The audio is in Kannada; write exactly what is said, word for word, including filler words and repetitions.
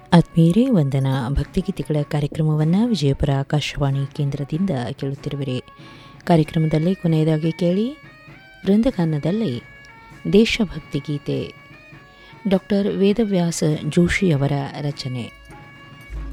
ಆತ್ಮೀಯರೇ ವಂದನಾ ಭಕ್ತಿಗೀತೆಗಳ ಕಾರ್ಯಕ್ರಮವನ್ನು ವಿಜಯಪುರ ಆಕಾಶವಾಣಿ ಕೇಂದ್ರದಿಂದ ಕೇಳುತ್ತಿರುವಿರಿ. ಕಾರ್ಯಕ್ರಮದಲ್ಲಿ ಕೊನೆಯದಾಗಿ ಕೇಳಿ ವೃಂದಗಾನದಲ್ಲಿ ದೇಶಭಕ್ತಿ ಗೀತೆ ಡಾಕ್ಟರ್ ವೇದವ್ಯಾಸ ಜೋಶಿಯವರ ರಚನೆ.